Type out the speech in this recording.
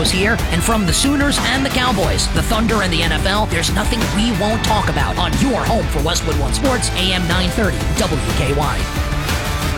Studios here, and from the Sooners and the Cowboys, the Thunder and the NFL, there's nothing we won't talk about on your home for Westwood One Sports, AM 930, WKY.